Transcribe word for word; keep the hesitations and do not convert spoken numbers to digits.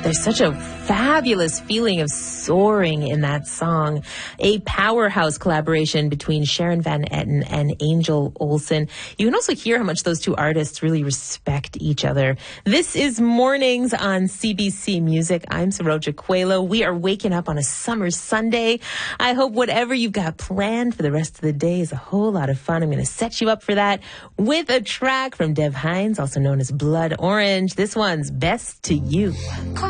there's such a fabulous feeling of soaring in that song. A powerhouse collaboration between Sharon Van Etten and Angel Olsen. You can also hear how much those two artists really respect each other. This is Mornings on C B C Music. I'm Saroja Coelho. We are waking up on a summer Sunday. I hope whatever you've got planned for the rest of the day is a whole lot of fun. I'm going to set you up for that with a track from Dev Hynes, also known as Blood Orange. This one's Best to You.